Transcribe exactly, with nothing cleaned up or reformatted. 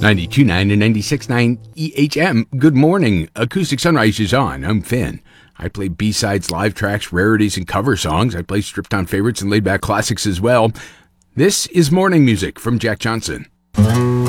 ninety-two point nine and ninety-six point nine E H M. Good morning. Acoustic Sunrise is on. I'm Finn. I play B-sides, live tracks, rarities, and cover songs. I play stripped-down favorites and laid-back classics as well. This is morning music from Jack Johnson.